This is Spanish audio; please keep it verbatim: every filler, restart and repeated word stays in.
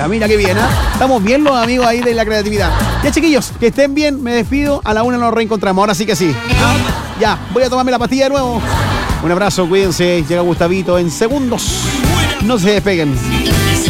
Mira, mira qué bien, ¿eh? Estamos bien los amigos ahí de la creatividad. Ya, chiquillos, que estén bien. Me despido. A la una nos reencontramos. Ahora sí que sí. Ya, voy a tomarme la pastilla de nuevo. Un abrazo, cuídense. Llega Gustavito en segundos. No se despeguen.